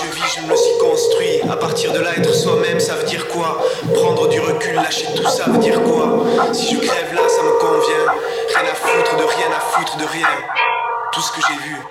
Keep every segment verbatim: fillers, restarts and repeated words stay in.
je vis, je me le suis construit. À partir de là, être soi-même, ça veut dire quoi? Prendre du recul, lâcher tout ça veut dire quoi? Si je crève là, ça me convient. Rien à foutre de rien, à foutre de rien. Tout ce que j'ai vu.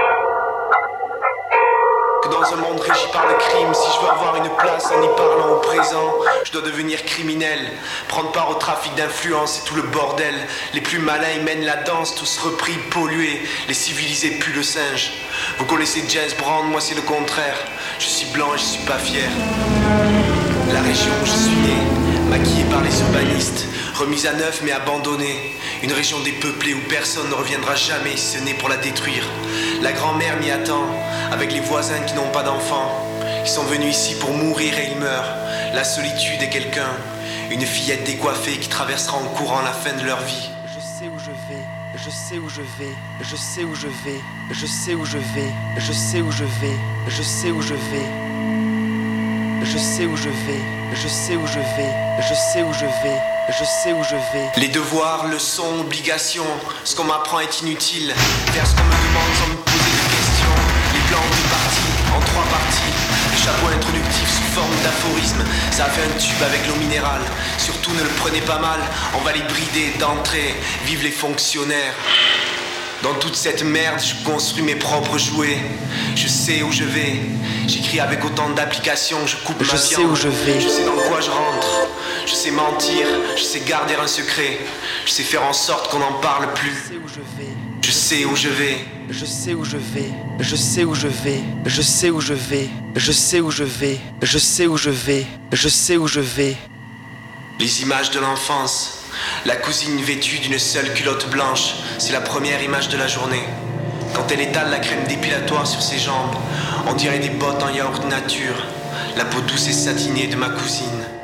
Que dans un monde régi par le crime, si je veux avoir une place en y parlant au présent, je dois devenir criminel, prendre part au trafic d'influence et tout le bordel. Les plus malins y mènent la danse, tous repris, pollués. Les civilisés puent le singe. Vous connaissez James Brown, moi c'est le contraire. Je suis blanc et je suis pas fier. La région où je suis né, maquillée par les urbanistes, remise à neuf mais abandonnée. Une région dépeuplée où personne ne reviendra jamais si ce n'est pour la détruire. La grand-mère m'y attend, avec les voisins qui n'ont pas d'enfants. Ils sont venus ici pour mourir et ils meurent. La solitude est quelqu'un, une fillette décoiffée qui traversera en courant la fin de leur vie. Je sais où je vais, je sais où je vais, je sais où je vais, je sais où je vais, je sais où je vais, je sais où je vais. Je sais où je vais, je sais où je vais, je sais où je vais, je sais où je vais. Les devoirs, leçons, obligations, ce qu'on m'apprend est inutile. Faire ce qu'on me demande sans me poser de questions. Les plans répartis en trois parties. Les chapeaux introductifs sous forme d'aphorisme. Ça a fait un tube avec l'eau minérale. Surtout ne le prenez pas mal, on va les brider d'entrée. Vive les fonctionnaires. Dans toute cette merde, je construis mes propres jouets. Je sais où je vais. J'écris avec autant d'applications, je coupe je ma sais viande. Où je vais. Je sais dans quoi je rentre. Je sais mentir, je sais garder un secret. Je sais faire en sorte qu'on n'en parle plus. Je sais où je vais. Je sais où je vais. Je sais où je vais. Je sais où je vais. Je sais où je vais. Je sais où je vais. Je sais où je vais. Je sais où je vais. Les images de l'enfance. La cousine vêtue d'une seule culotte blanche, c'est la première image de la journée. Quand elle étale la crème dépilatoire sur ses jambes, on dirait des bottes en yaourt nature. La peau douce et satinée de ma cousine.